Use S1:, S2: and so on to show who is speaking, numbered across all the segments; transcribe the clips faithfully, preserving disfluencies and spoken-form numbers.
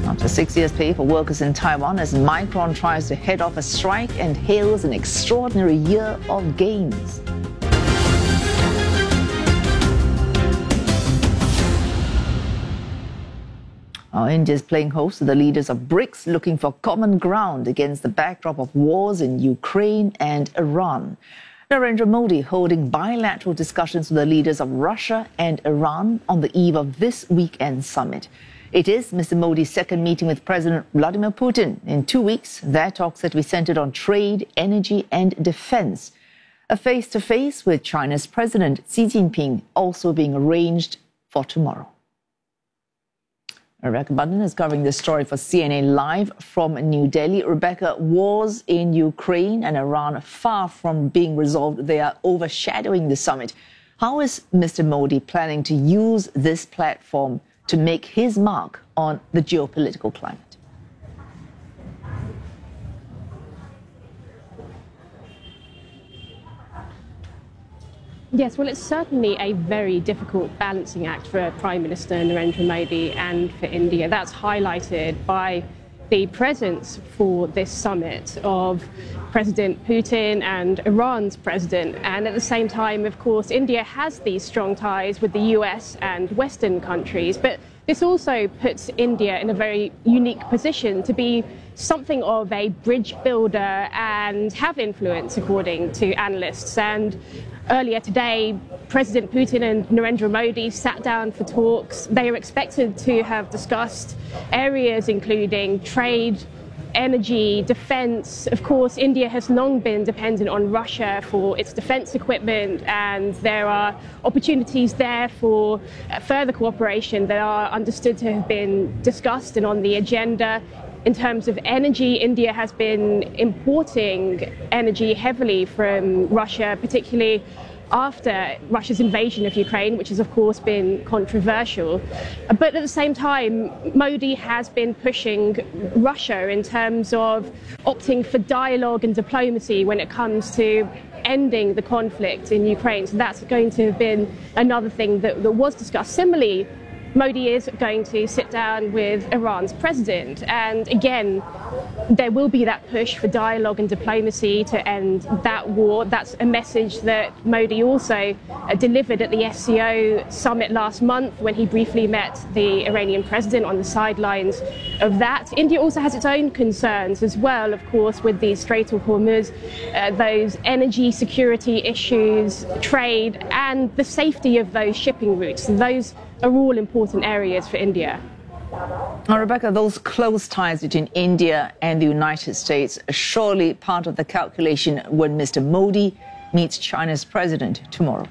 S1: After six years' pay for workers in Taiwan as Micron tries to head off a strike and hails an extraordinary year of gains. Now, India is playing host to the leaders of BRICS, looking for common ground against the backdrop of wars in Ukraine and Iran. Narendra Modi holding bilateral discussions with the leaders of Russia and Iran on the eve of this weekend summit. It is Mister Modi's second meeting with President Vladimir Putin. In two weeks, their talks set to be centered on trade, energy and defense. A face-to-face with China's President Xi Jinping also being arranged for tomorrow. Rebecca Bundan is covering this story for C N A Live from New Delhi. Rebecca, wars in Ukraine and Iran, far from being resolved, they are overshadowing the summit. How is Mister Modi planning to use this platform to make his mark on the geopolitical climate?
S2: Yes, well, it's certainly a very difficult balancing act for Prime Minister Narendra Modi and for India. That's highlighted by the presence for this summit of President Putin and Iran's president. And at the same time, of course, India has these strong ties with the U S and Western countries. But this also puts India in a very unique position to be something of a bridge builder and have influence, according to analysts. And earlier today, President Putin and Narendra Modi sat down for talks. They are expected to have discussed areas including trade, energy, defense. Of course, India has long been dependent on Russia for its defense equipment, and there are opportunities there for further cooperation that are understood to have been discussed and on the agenda. In terms of energy, India has been importing energy heavily from Russia, particularly after Russia's invasion of Ukraine, which has of course been controversial. But at the same time, Modi has been pushing Russia in terms of opting for dialogue and diplomacy when it comes to ending the conflict in Ukraine. So that's going to have been another thing that, that was discussed. Similarly, Modi is going to sit down with Iran's president, and again, there will be that push for dialogue and diplomacy to end that war. That's a message that Modi also uh, delivered at the S C O summit last month when he briefly met the Iranian president on the sidelines of that. India also has its own concerns as well, of course, with the Strait of Hormuz, uh, those energy security issues, trade, and the safety of those shipping routes. And those are all important areas for India.
S1: Now, Rebecca, those close ties between India and the United States are surely part of the calculation when Mister Modi meets China's president tomorrow.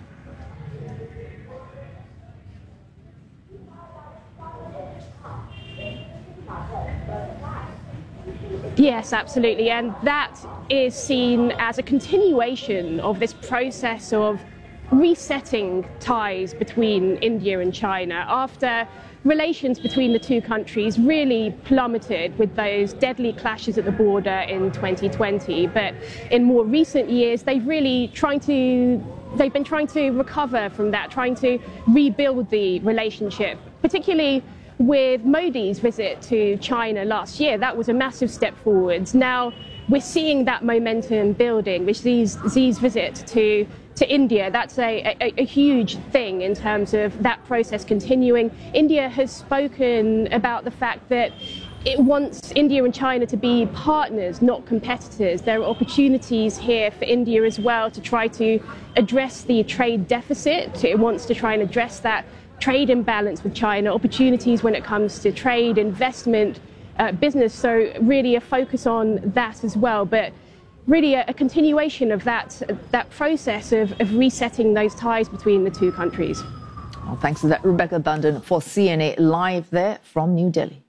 S2: Yes, absolutely. And that is seen as a continuation of this process of resetting ties between India and China after relations between the two countries really plummeted with those deadly clashes at the border in twenty twenty. But in more recent years, they've really trying to they've been trying to recover from that, trying to rebuild the relationship, particularly with Modi's visit to China last year. That was a massive step forwards. Now we're seeing that momentum building, which Xi's, Xi's visit to to India. That's a, a, a huge thing in terms of that process continuing. India has spoken about the fact that it wants India and China to be partners, not competitors. There are opportunities here for India as well to try to address the trade deficit. It wants to try and address that trade imbalance with China, opportunities when it comes to trade, investment, uh, business. So really a focus on that as well. But really a, a continuation of that, that process of, of resetting those ties between the two countries.
S1: Well, thanks to that, Rebecca Bundan for C N A Live there from New Delhi.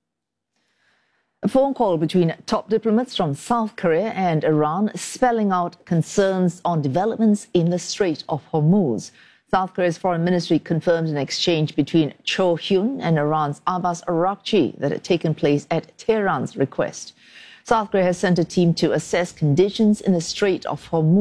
S1: A phone call between top diplomats from South Korea and Iran spelling out concerns on developments in the Strait of Hormuz. South Korea's foreign ministry confirmed an exchange between Cho Hyun and Iran's Abbas Araghchi that had taken place at Tehran's request. South Korea has sent a team to assess conditions in the Strait of Hormuz.